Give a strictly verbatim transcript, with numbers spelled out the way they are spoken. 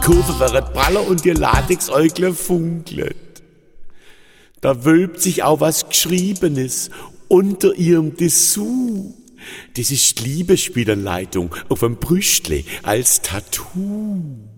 Kurve während Praller und ihr Latexäugle funkelt. Da wölbt sich auch was Geschriebenes unter ihrem Dessous. Das ist die Liebesspielanleitung auf dem Brüstle als Tattoo.